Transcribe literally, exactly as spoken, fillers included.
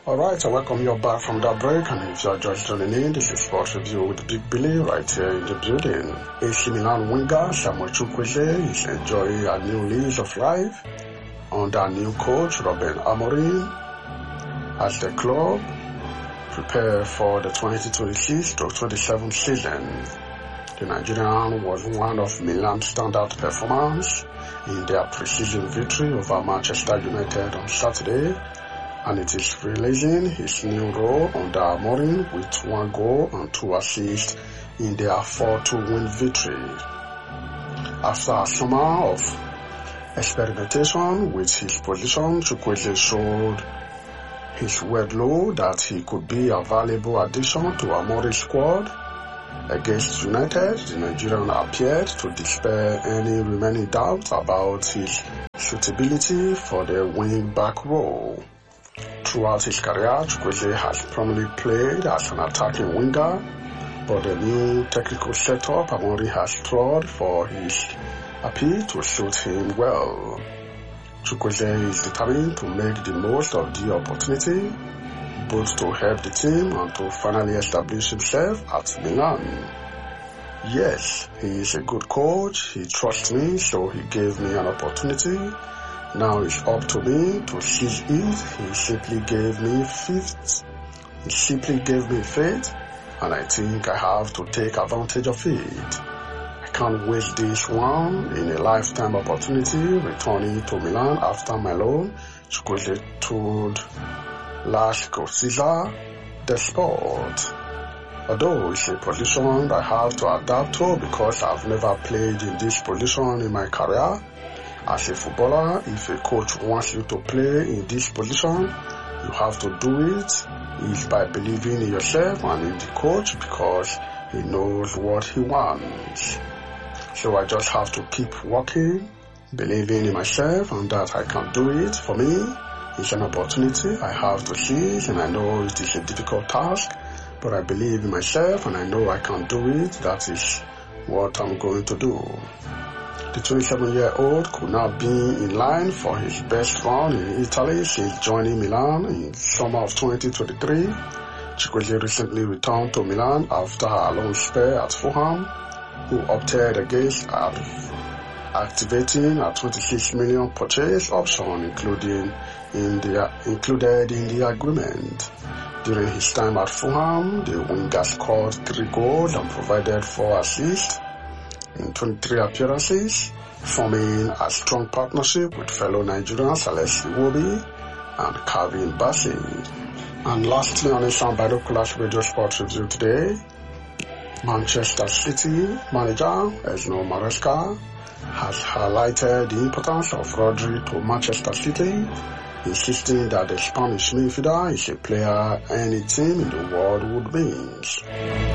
Alright, I welcome you back from that break, and if you are just joining in, this is Sports Review with Big Billy right here in the building. A C Milan winger Samuel Chukwueze is enjoying a new lease of life under new coach Ruben Amorim as the club prepare for the twenty twenty-six to twenty-seven season. The Nigerian was one of Milan's standout performers in their pre-season victory over Manchester United on Saturday, and it is releasing his new role under Amorim with one goal and two assists in their four two win victory. After a summer of experimentation with his position, Chukwueze showed his workload that he could be a valuable addition to Amorim's squad. Against United, the Nigerian appeared to dispel any remaining doubt about his suitability for the wing-back role. Throughout his career, Chukwueze has primarily played as an attacking winger, but the new technical setup Amorim has trod for his appeal to suit him well. Chukwueze is determined to make the most of the opportunity, both to help the team and to finally establish himself at Milan. Yes, he is a good coach, he trusts me, so he gave me an opportunity. Now it's up to me to seize it. He simply gave me faith. He simply gave me faith, and I think I have to take advantage of it. I can't waste this one in a lifetime opportunity returning to Milan after my loan, Chukwueze told Last Caesar, the Sport. Although it's a position I have to adapt to because I've never played in this position in my career. As a footballer, if a coach wants you to play in this position, you have to do it. It's by believing in yourself and in the coach because he knows what he wants. So I just have to keep working, believing in myself and that I can do it. For me, it's an opportunity I have to seize, and I know it is a difficult task, but I believe in myself and I know I can do it. That is what I'm going to do. The twenty-seven-year-old could now be in line for his best run in Italy since joining Milan in summer of twenty twenty-three. Chukwueze recently returned to Milan after a long spell at Fulham, who opted against activating a twenty-six million purchase option including in the, included in the agreement. During his time at Fulham, the winger scored three goals and provided four assists in twenty-three appearances, forming a strong partnership with fellow Nigerians Alexi Iwobi and Calvin Bassey. And lastly, on a Binoculars Radio Sports Review today, Manchester City manager Enzo Maresca has highlighted the importance of Rodri to Manchester City, insisting that the Spanish midfielder is a player any team in the world would win.